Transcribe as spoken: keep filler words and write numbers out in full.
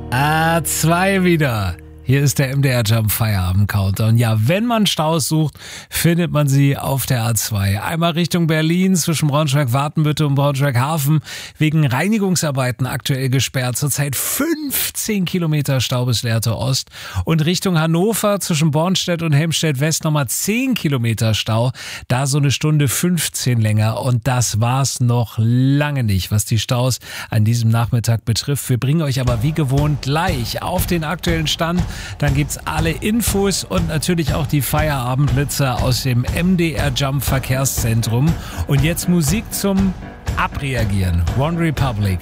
A zwei wieder. Hier ist der M D R Jump Feierabend Countdown. Ja, wenn man Staus sucht, findet man sie auf der A zwei. Einmal Richtung Berlin zwischen Braunschweig-Watenbüttel und Braunschweig-Hafen wegen Reinigungsarbeiten aktuell gesperrt. Zurzeit fünfzehn Kilometer Stau bis Lehrte Ost. Und Richtung Hannover zwischen Bornstedt und Helmstedt West nochmal zehn Kilometer Stau. Da so eine Stunde fünfzehn länger. Und das war's noch lange nicht, was die Staus an diesem Nachmittag betrifft. Wir bringen euch aber wie gewohnt gleich auf den aktuellen Stand. Dann gibt's alle Infos und natürlich auch die Feierabendblitzer aus dem M D R Jump Verkehrszentrum. Und jetzt Musik zum Abreagieren. One Republic.